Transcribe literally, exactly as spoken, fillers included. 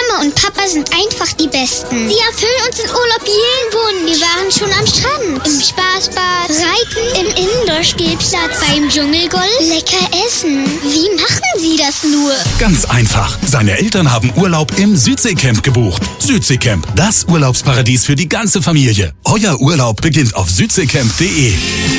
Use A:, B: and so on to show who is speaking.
A: Mama und Papa sind einfach die Besten. Sie erfüllen uns in Urlaub jeden Wunsch. Wir waren schon am Strand, im Spaßbad, reiten, im Indoor-Spielplatz, beim Dschungelgolf, lecker essen. Wie machen Sie das nur?
B: Ganz einfach. Seine Eltern haben Urlaub im Südseecamp gebucht. Südseecamp, das Urlaubsparadies für die ganze Familie. Euer Urlaub beginnt auf südseecamp punkt de.